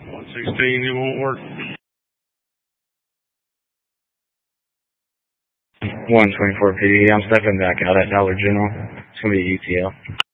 116, it won't work. 124 PD, I'm stepping back out at Dollar General. It's going to be ETL.